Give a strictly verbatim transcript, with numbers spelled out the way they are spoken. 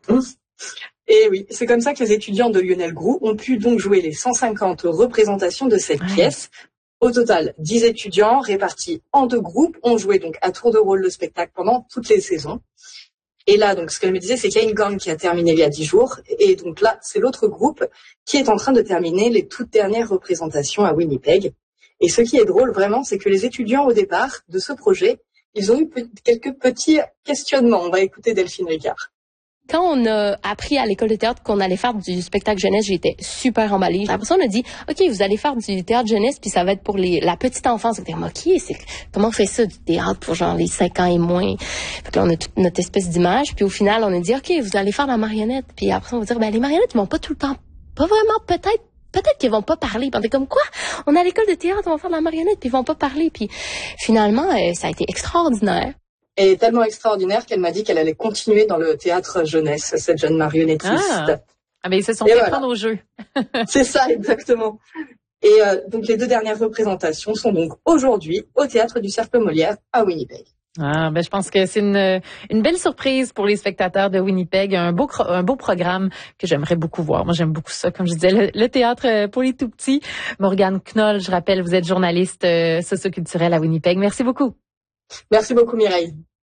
Et oui, c'est comme ça que les étudiants de Lionel Groulx ont pu donc jouer les cent cinquante représentations de cette Ouais. pièce. Au total, dix étudiants répartis en deux groupes ont joué donc à tour de rôle le spectacle pendant toutes les saisons. Et là, donc, ce qu'elle me disait, c'est qu'il y a une gang qui a terminé il y a dix jours. Et donc là, c'est l'autre groupe qui est en train de terminer les toutes dernières représentations à Winnipeg. Et ce qui est drôle, vraiment, c'est que les étudiants, au départ de ce projet, ils ont eu pe- quelques petits questionnements. On va écouter Delphine Ricard. Quand on a appris à l'école de théâtre qu'on allait faire du spectacle jeunesse, j'étais super emballée. Après ça, on a dit, OK, vous allez faire du théâtre jeunesse, puis ça va être pour les, la petite enfance. On a dit, OK, c'est, comment on fait ça, du théâtre pour genre les cinq ans et moins? Fait que là, on a toute notre espèce d'image. Puis au final, on a dit, OK, vous allez faire la marionnette. Puis après ça, on va dire, ben les marionnettes, ils vont pas tout le temps, pas vraiment, peut-être, peut-être qu'ils vont pas parler. Puis on est comme, quoi? On est à l'école de théâtre, on va faire de la marionnette, puis ils vont pas parler. Puis finalement, euh, ça a été extraordinaire. Elle est tellement extraordinaire qu'elle m'a dit qu'elle allait continuer dans le théâtre jeunesse, cette jeune marionnettiste. Ah, ah ben ils se sont Et fait voilà. prendre au jeu. C'est ça, exactement. Et euh, donc les deux dernières représentations sont donc aujourd'hui au Théâtre du Cercle Molière à Winnipeg. Ah, ben je pense que c'est une une belle surprise pour les spectateurs de Winnipeg, un beau un beau programme que j'aimerais beaucoup voir. Moi, j'aime beaucoup ça, comme je disais, le, le théâtre pour les tout petits. Morgane Knoll, je rappelle, vous êtes journaliste euh, socioculturelle à Winnipeg. Merci beaucoup. Merci beaucoup Mireille.